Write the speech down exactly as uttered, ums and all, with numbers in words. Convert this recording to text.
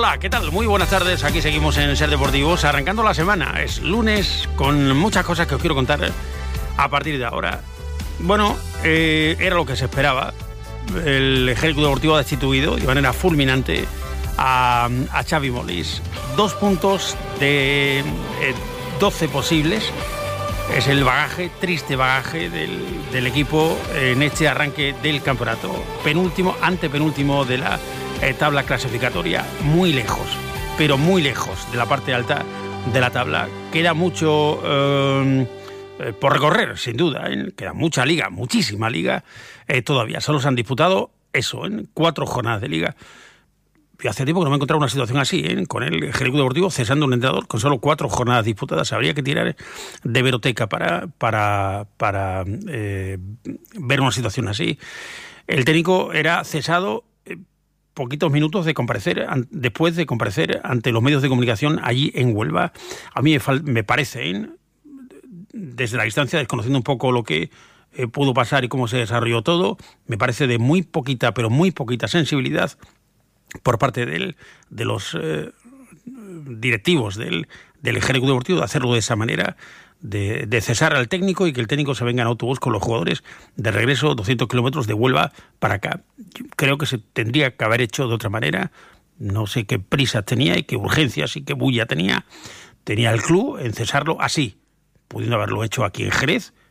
Hola, ¿qué tal? Muy buenas tardes, aquí seguimos en Ser Deportivos, arrancando la semana. Es lunes con muchas cosas que os quiero contar a partir de ahora. Bueno, eh, era lo que se esperaba. El Ejército Deportivo ha destituido de manera fulminante a, a Xavi Molís. Dos puntos de eh, doce posibles. Es el bagaje, triste bagaje del, del equipo en este arranque del campeonato. Penúltimo, antepenúltimo de la eh, tabla clasificatoria. Muy lejos, pero muy lejos de la parte alta de la tabla. Queda mucho eh, eh, por recorrer, sin duda. ¿eh? Queda mucha liga, muchísima liga eh, todavía. Solo se han disputado eso, en cuatro jornadas de liga. Y hace tiempo que no me he encontrado una situación así, ¿eh? Con el Ejecutivo Deportivo cesando un entrenador con solo cuatro jornadas disputadas. Habría que tirar de hemeroteca para, para, para eh, ver una situación así. El técnico era cesado eh, poquitos minutos de comparecer, an, después de comparecer ante los medios de comunicación allí en Huelva. A mí me, fal, me parece, ¿eh? desde la distancia, desconociendo un poco lo que eh, pudo pasar y cómo se desarrolló todo, me parece de muy poquita, pero muy poquita sensibilidad por parte del, de los eh, directivos del, del Ejército Deportivo de hacerlo de esa manera, de, de cesar al técnico y que el técnico se venga en autobús con los jugadores de regreso doscientos kilómetros de Huelva para acá. Yo creo que se tendría que haber hecho de otra manera. No sé qué prisas tenía y qué urgencias y qué bulla tenía. Tenía el club en cesarlo así, pudiendo haberlo hecho aquí en Jerez,